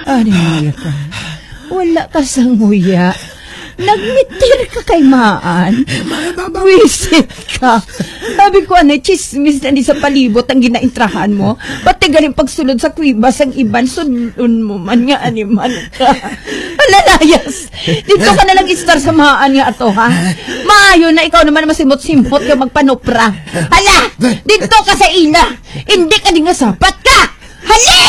Ano ka? Wala ka sa nguya. Nagmitir ka kay Maan. Wisit ka. Sabi ko, chismis na di sa palibot ang ginaintrahan mo. Pati galing pagsulod sa kwibas ang iban, sulun mo man nga animal ka. Alalayas. Dito ka nalang istar sa Maan nga ato, ha? Maayo na ikaw naman masimot-simot ka magpanopra. Hala! Dito ka sa ila! Hindi ka di nga sapat ka! Hala!